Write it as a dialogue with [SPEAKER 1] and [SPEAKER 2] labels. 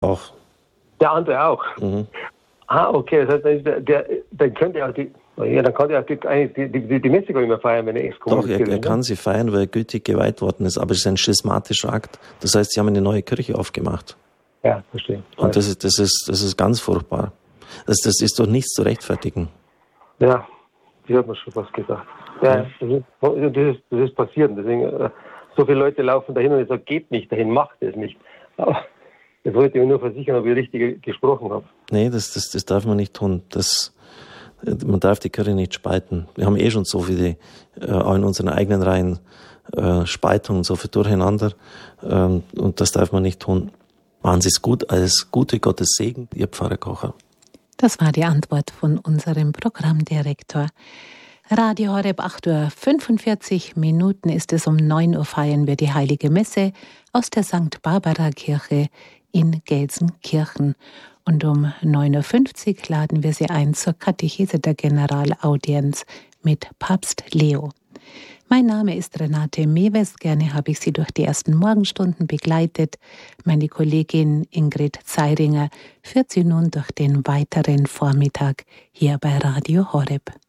[SPEAKER 1] Auch.
[SPEAKER 2] Der andere auch?
[SPEAKER 1] Mhm.
[SPEAKER 2] Okay, das heißt, dann könnte er auch dann kann er die Messe gar nicht mehr feiern, wenn er exkommuniziert
[SPEAKER 1] Doch, er kann sie feiern, weil er gütig geweiht worden ist, aber es ist ein schismatischer Akt. Das heißt, sie haben eine neue Kirche aufgemacht.
[SPEAKER 2] Ja, verstehe.
[SPEAKER 1] Und das ist ganz furchtbar. Das ist doch nichts zu rechtfertigen.
[SPEAKER 2] Ja, ich habe mir schon was gedacht. Ja, das ist passiert. Deswegen, so viele Leute laufen dahin und ich sage, geht nicht dahin, macht es nicht. Aber das wollte ich mir nur versichern, ob ich richtig gesprochen habe.
[SPEAKER 1] Nee, das darf man nicht tun. Man darf die Kirche nicht spalten. Wir haben schon so viele, auch in unseren eigenen Reihen, Spaltungen, so viel Durcheinander. Und das darf man nicht tun. Machen Sie es gut, alles Gute, Gottes Segen, Ihr Pfarrer Kocher.
[SPEAKER 3] Das war die Antwort von unserem Programmdirektor. Radio Horeb, 8:45 ist es, um 9 Uhr feiern wir die Heilige Messe aus der St. Barbara-Kirche in Gelsenkirchen. Und um 9:50 Uhr laden wir Sie ein zur Katechese der Generalaudienz mit Papst Leo. Mein Name ist Renate Mewes. Gerne habe ich Sie durch die ersten Morgenstunden begleitet. Meine Kollegin Ingrid Zeiringer führt Sie nun durch den weiteren Vormittag hier bei Radio Horeb.